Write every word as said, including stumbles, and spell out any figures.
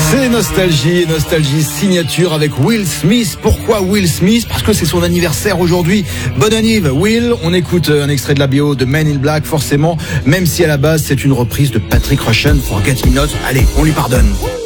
C'est Nostalgie, Nostalgie signature avec Will Smith. Pourquoi Will Smith? Parce que c'est son anniversaire aujourd'hui. Bonne anniv, Will. On écoute un extrait de la B O de Men in Black, forcément, même si à la base c'est une reprise de Patrick Rushen, Forget Me Not. Allez, on lui pardonne.